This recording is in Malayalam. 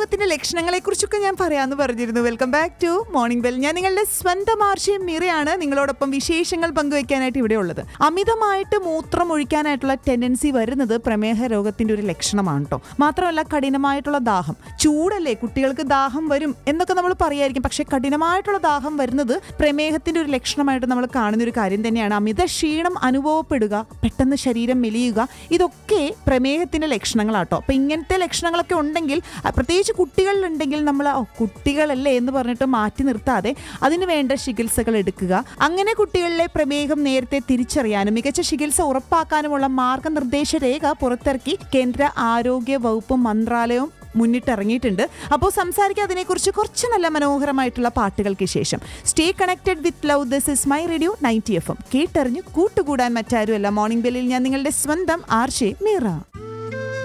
പ്രമേഹത്തിന്റെ ലക്ഷണങ്ങളെ കുറിച്ചൊക്കെ ഞാൻ പറയാമെന്ന് പറഞ്ഞിരുന്നു. Welcome back to morning bell. ഞാൻ നിങ്ങളുടെ സ്വന്തം ആർഷയും മീറയാണ് നിങ്ങളോടൊപ്പം വിശേഷങ്ങൾ പങ്കുവയ്ക്കാനായിട്ട് ഇവിടെ ഉള്ളത്. അമിതമായിട്ട് മൂത്രം ഒഴിക്കാനായിട്ടുള്ള ടെൻഡൻസി വരുന്നത് പ്രമേഹ രോഗത്തിന്റെ ഒരു ലക്ഷണമാണ് കേട്ടോ. മാത്രമല്ല കഠിനമായിട്ടുള്ള ദാഹം. ചൂടല്ലേ, കുട്ടികൾക്ക് ദാഹം വരും എന്നൊക്കെ നമ്മൾ പറയായിരിക്കും. പക്ഷെ കഠിനമായിട്ടുള്ള ദാഹം വരുന്നത് പ്രമേഹത്തിന്റെ ഒരു ലക്ഷണമായിട്ട് നമ്മൾ കാണുന്ന ഒരു കാര്യം തന്നെയാണ്. അമിത ക്ഷീണം അനുഭവപ്പെടുക, പെട്ടെന്ന് ശരീരം മെലിയുക, ഇതൊക്കെ പ്രമേഹത്തിന്റെ ലക്ഷണങ്ങളാട്ടോ. അപ്പൊ ഇങ്ങനത്തെ ലക്ഷണങ്ങളൊക്കെ ഉണ്ടെങ്കിൽ, പ്രത്യേകിച്ച് കുട്ടികളിലുണ്ടെങ്കിൽ നമ്മൾ കുട്ടികളല്ലേ എന്ന് പറഞ്ഞിട്ട് മാറ്റി നിർത്താതെ അതിന് വേണ്ട ചികിത്സകൾ എടുക്കുക. അങ്ങനെ കുട്ടികളിലെ പ്രമേഹം നേരത്തെ തിരിച്ചറിയാനും മികച്ച ചികിത്സ ഉറപ്പാക്കാനുമുള്ള മാർഗനിർദ്ദേശ രേഖ പുറത്തിറക്കി കേന്ദ്ര ആരോഗ്യ വകുപ്പ് മന്ത്രാലയവും മുന്നിട്ടിറങ്ങിയിട്ടുണ്ട്. അപ്പോൾ സംസാരിക്കുക അതിനെക്കുറിച്ച് കുറച്ച് നല്ല മനോഹരമായിട്ടുള്ള പാട്ടുകൾക്ക് ശേഷം. Stay connected with love. This is my radio 90 FM. കേട്ടറിഞ്ഞ് കൂട്ടുകൂടാൻ മറ്റാരുമല്ല. മോർണിംഗ് ബെല്ലിൽ ഞാൻ നിങ്ങളുടെ സ്വന്തം ആർഷേ മീറ.